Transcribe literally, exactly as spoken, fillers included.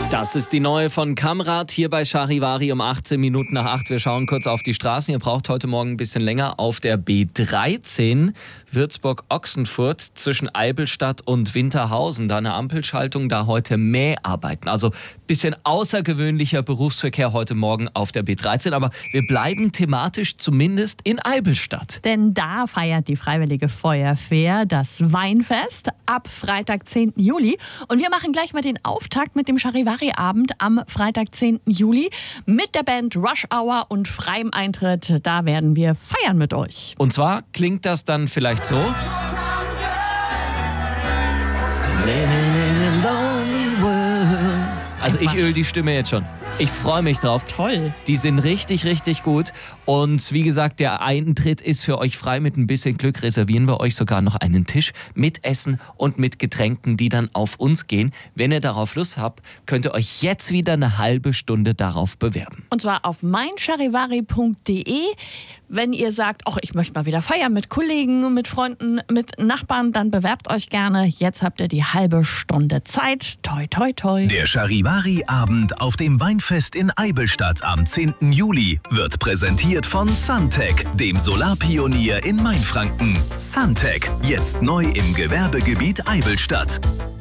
Das ist die neue von Kamrat hier bei Charivari um achtzehn Minuten nach acht. Wir schauen kurz auf die Straßen. Ihr braucht heute Morgen ein bisschen länger auf der B dreizehn Würzburg-Ochsenfurt zwischen Eibelstadt und Winterhausen. Da eine Ampelschaltung, da heute Mäharbeiten. Also bisschen außergewöhnlicher Berufsverkehr heute Morgen auf der B dreizehn. Aber wir bleiben thematisch zumindest in Eibelstadt. Denn da feiert die Freiwillige Feuerwehr das Weinfest ab Freitag, zehnten Juli. Und wir machen gleich mal den Auftakt mit dem Charivari-Abend am Freitag, zehnten Juli mit der Band Rush Hour und freiem Eintritt. Da werden wir feiern mit euch. Und zwar klingt das dann vielleicht so. Also ich öle die Stimme jetzt schon. Ich freue mich drauf. Toll. Die sind richtig, richtig gut. Und wie gesagt, der Eintritt ist für euch frei. Mit ein bisschen Glück reservieren wir euch sogar noch einen Tisch mit Essen und mit Getränken, die dann auf uns gehen. Wenn ihr darauf Lust habt, könnt ihr euch jetzt wieder eine halbe Stunde darauf bewerben. Und zwar auf mein charivari punkt de. Wenn ihr sagt, ach, ich möchte mal wieder feiern mit Kollegen, mit Freunden, mit Nachbarn, dann bewerbt euch gerne. Jetzt habt ihr die halbe Stunde Zeit. Toi, toi, toi. Der Charivari-Abend auf dem Weinfest in Eibelstadt am zehnten Juli wird präsentiert von Suntech, dem Solarpionier in Mainfranken. Suntech, jetzt neu im Gewerbegebiet Eibelstadt.